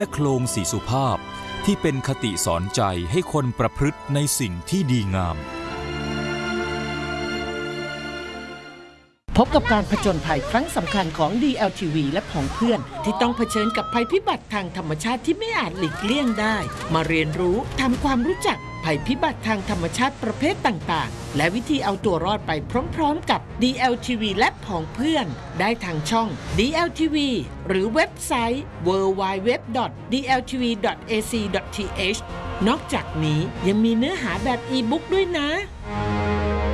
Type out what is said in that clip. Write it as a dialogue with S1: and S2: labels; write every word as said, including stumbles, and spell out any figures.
S1: และโครงสีสุภาพที่เป็นคติสอนใจให้คนประพฤติในสิ่งที่ดีงาม
S2: พบกับการผจญภัยครั้งสำคัญของ ดี แอล ที วี และผองเพื่อนที่ต้องเผชิญกับภัยพิบัติทางธรรมชาติที่ไม่อาจหลีกเลี่ยงได้มาเรียนรู้ทำความรู้จักภัยพิบัติทางธรรมชาติประเภทต่างๆและวิธีเอาตัวรอดไปพร้อมๆกับ ดี แอล ที วี และผองเพื่อนได้ทางช่อง ดี แอล ที วี หรือเว็บไซต์ ดับเบิลยู ดับเบิลยู ดับเบิลยู ดอท ดี แอล ที วี ดอท เอ ซี ดอท ที เอช นอกจากนี้ยังมีเนื้อหาแบบอีบุ๊กด้วยนะ